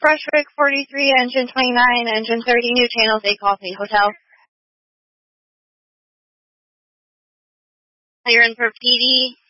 Brushwick 43, engine 29, engine 30, new channels, 8 Coffee Hotel. You're in for PD.